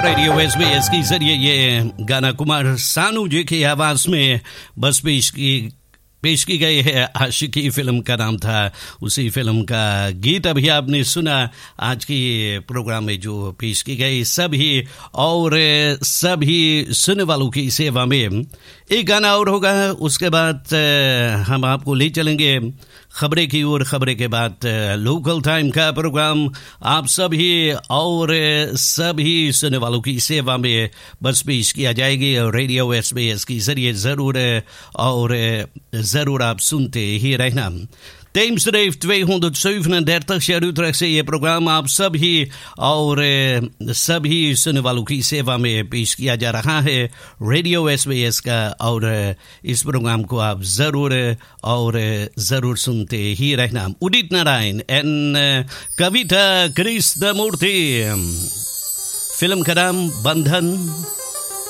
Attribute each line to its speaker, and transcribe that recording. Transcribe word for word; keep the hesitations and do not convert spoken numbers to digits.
Speaker 1: Radio SBS के जरिए ये गाना कुमार सानू जी की आवाज में बस पेश की पेश की गई है। आशिकी फिल्म का नाम था, उसी फिल्म का गीत अभी आपने सुना। आज की प्रोग्राम में जो पेश की गई सभी और सभी सुनने वालों की सेवा में एक गाना और होगा। उसके बाद हम आपको ले चलेंगे खबरें की ओर। खबरें के बाद लोकल टाइम का प्रोग्राम आप सभी और सभी सुनने वालों की सेवा में बस पेश किया जाएगी रेडियो एसबीएस के जरिए। ज़रूर और ज़रूर आप सुनते ही रहना। Tijdstreef tweehonderdzevenendertig jaar Utrecht से ये प्रोग्राम आप सभी और सभी सुनने वालों की सेवा में पेश किया जा रहा है रेडियो एसबीएस का। और इस प्रोग्राम को आप ज़रूर और ज़रूर सुनते ही रहना। Udit Narayan and Kavita Krishnamurthy, film का नाम बंधन।